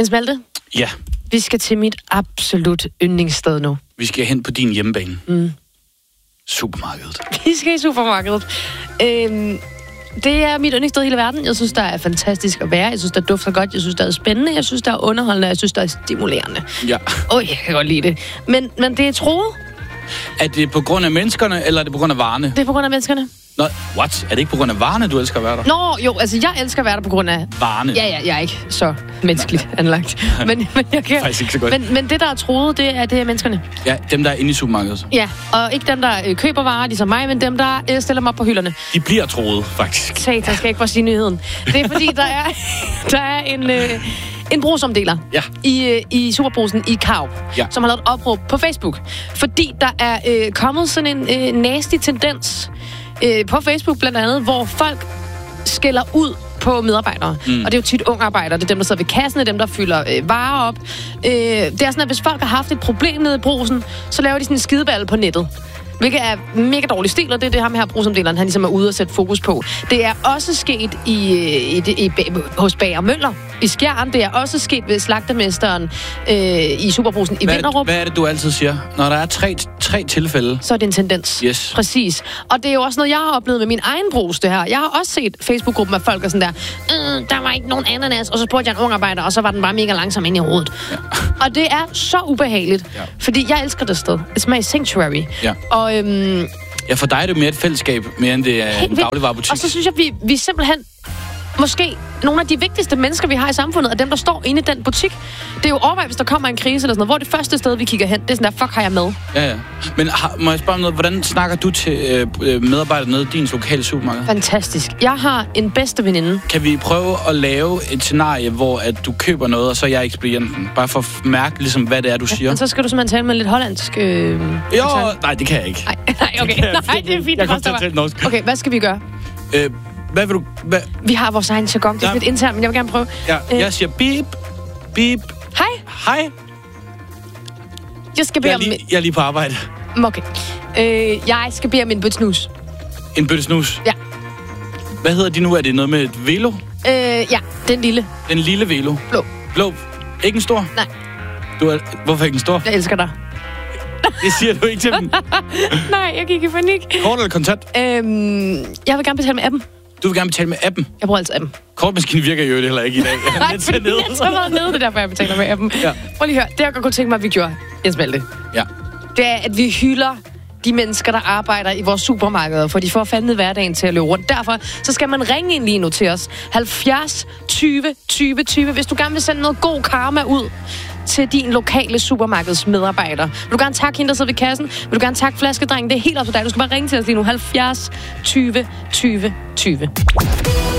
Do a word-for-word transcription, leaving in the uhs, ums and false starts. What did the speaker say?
Jens Malte? Ja. Vi skal til mit absolut yndlingssted nu. Vi skal hen på din hjemmebane. Mm. Supermarkedet. Vi skal i supermarkedet. Øhm, det er mit yndlingssted i hele verden. Jeg synes, der er fantastisk at være. Jeg synes, der dufter godt. Jeg synes, der er spændende. Jeg synes, der er underholdende. Jeg synes, der er stimulerende. Ja. Åh, oh, jeg kan godt lide det. Men, men det er troet. Er det på grund af menneskerne, eller er det på grund af varerne? Det er på grund af menneskerne. Nå, what? Er det ikke på grund af varerne, du elsker at være der? Nå, jo, altså jeg elsker at være der på grund af... Varerne? Ja, ja, jeg er ikke så menneskeligt anlagt. Men, men, jeg kan... Faktisk ikke så godt. Men, men det, der er troet, det er, det er menneskerne. Ja, dem, der er inde i supermarkedet. Ja, og ikke dem, der øh, køber varer, ligesom mig, men dem, der øh, stiller dem op på hylderne. De bliver troet, faktisk. Satan, skal jeg ikke bare sige nyheden. Det er fordi, der er, der er en... Øh, En brugsomdeler ja. i, øh, i Superbrugsen i Karup, ja. som har lavet et opråb på Facebook. Fordi der er øh, kommet sådan en øh, nasty tendens øh, på Facebook blandt andet, hvor folk skælder ud på medarbejdere. Mm. Og det er jo tit unge arbejdere. Det er dem, der sidder ved kassen, det er dem, der fylder øh, varer op. Øh, det er sådan, at hvis folk har haft et problem nede i Brugsen, så laver de sådan en skideballe på nettet. Hvilket er mega dårlig stil, og det er det ham her brugsomdeleren, han ligesom er ude og sætte fokus på. Det er også sket i, i, i, i, hos Bager Møller i Skjern. Det er også sket ved slagtermesteren øh, i Superbrugsen i Vinderup. Hvad er det, du altid siger? Når der er tre, tre tilfælde... Så er det en tendens. Yes. Præcis. Og det er jo også noget, jeg har oplevet med min egen brugs, det her. Jeg har også set Facebook-gruppen af folk, og sådan der, øh, der var ikke nogen ananas, og så spurgte jeg en ung arbejder, og så var den bare mega langsom ind i hovedet. Ja. Og det er så ubehageligt, ja. Fordi jeg elsker det sted. It's my sanctuary. Ja. Og øhm, ja, for dig er det mere et fællesskab, mere end det er en dagligvarebutik. Og så synes jeg, vi, vi simpelthen måske nogle af de vigtigste mennesker, vi har i samfundet, er dem, der står inde i den butik. Det er jo overvej, hvis der kommer en krise eller sådan noget. Hvor er det første sted, vi kigger hen? Det er sådan der, fuck, har jeg med? Ja, ja. Men har, må jeg spørge om noget? Hvordan snakker du til øh, medarbejdere nede i din lokale supermarked? Fantastisk. Jeg har en bedste veninde. Kan vi prøve at lave et scenarie, hvor at du køber noget, og så er jeg ekspedienten? Bare for at mærke, ligesom, hvad det er, du siger. Ja, så skal du simpelthen tale med lidt hollandsk... Øh, jo, nej, det kan jeg ikke. Nej, nej okay. Det Nej, det er fint. Jeg kommer til at tale norsk. Okay, hvad skal vi gøre? Øh, Hvad vil du... Hvad? Vi har vores egen jargon. Det er ja. lidt internt, men jeg vil gerne prøve. Ja, jeg siger bip, bip. Hej. Hej. Jeg skal bede jeg er om... lige, jeg er lige på arbejde. Okay. Øh, jeg skal bede om en bøtte snus. En bøtte snus? Ja. Hvad hedder de nu? Er det noget med et velo? Øh, ja, den lille. Den lille velo? Blå. Blå. Ikke en stor? Nej. Du er... Hvorfor ikke en stor? Jeg elsker dig. Det siger du ikke til dem. Nej, jeg gik i panik. Kort eller kontant? Øhm, jeg vil gerne betale med appen. Du vil gerne betale med appen? Jeg bruger altid appen. Kortmaskinen virker jo heller ikke i dag. Nej, fordi jeg tager meget ned, det er derfor, jeg betaler med appen. Ja. Prøv lige at høre, det jeg godt kunne tænke mig, at vi gjorde, Jens Malte. Ja. Det er, at vi hylder de mennesker, der arbejder i vores supermarkeder, for de får fandme hverdagen til at løbe rundt. Derfor så skal man ringe ind lige nu til os. halvfjerds tyve tyve tyve, hvis du gerne vil sende noget god karma ud til din lokale supermarkedsmedarbejder. Vil du gerne takke hende, der sidder ved kassen? Vil du gerne takke flaskedrengen? Det er helt op til dig. Du skal bare ringe til os lige nu. halvfjerds tyve tyve tyve.